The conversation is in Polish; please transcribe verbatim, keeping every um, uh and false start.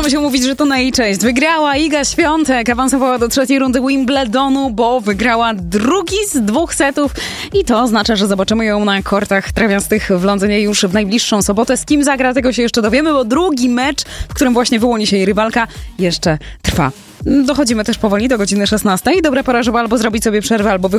możemy się mówić, że to na jej cześć. Wygrała Iga Świątek, awansowała do trzeciej rundy Wimbledonu, bo wygrała drugi z dwóch setów i to oznacza, że zobaczymy ją na kortach trawiastych w Londynie już w najbliższą sobotę. Z kim zagra, tego się jeszcze dowiemy, bo drugi mecz, w którym właśnie wyłoni się jej rywalka, jeszcze trwa. Dochodzimy też powoli do godziny szesnastej. Dobra pora, żeby albo zrobić sobie przerwę, albo wychodzić